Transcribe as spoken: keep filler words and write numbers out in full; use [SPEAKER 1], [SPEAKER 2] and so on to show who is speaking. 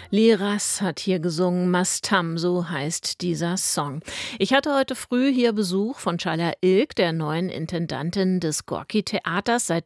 [SPEAKER 1] Liras hat hier gesungen, Mastam, so heißt dieser Song. Ich hatte heute früh hier Besuch von Chala Ilk, der neuen Intendantin des Gorki Theaters. Seit